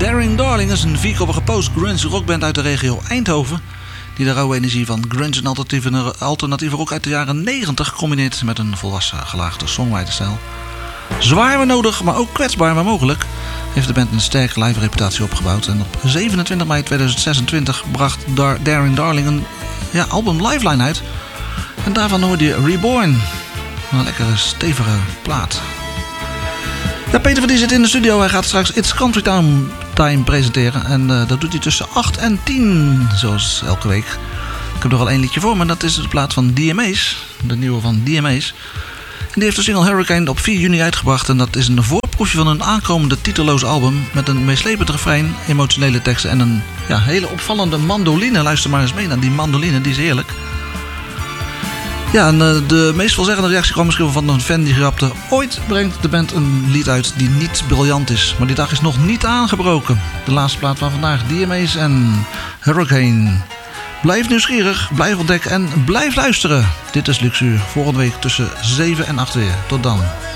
Daring Darling is een vierkoppige post-grunge rockband uit de regio Eindhoven, die de rauwe energie van grunge en alternatieve rock uit de jaren 90 combineert met een volwassen gelaagde songwriterstijl. Zwaar waar nodig, maar ook kwetsbaar waar mogelijk, heeft de band een sterke live reputatie opgebouwd. En op 27 mei 2026 bracht Daring Darling een album Lifeline uit. En daarvan hoorde je Reborn. Een lekkere, stevige plaat. Ja, Peter van Die zit in de studio. Hij gaat straks It's Country Time presenteren. En dat doet hij tussen 8 en 10, zoals elke week. Ik heb nog wel één liedje voor me. Dat is de plaat van DMA's. De nieuwe van DMA's. En die heeft de single Hurricane op 4 juni uitgebracht. En dat is een voorproefje van een aankomende titelloos album. Met een meeslepend refrein, emotionele teksten en een hele opvallende mandoline. Luister maar eens mee naar die mandoline, die is heerlijk. Ja, en de meest veelzeggende reactie kwam misschien van een fan die grapte: ooit brengt de band een lied uit die niet briljant is. Maar die dag is nog niet aangebroken. De laatste plaat van vandaag, DMA's en Hurricane. Blijf nieuwsgierig, blijf ontdekken en blijf luisteren. Dit is Luxuur. Volgende week tussen 7 en 8 weer. Tot dan.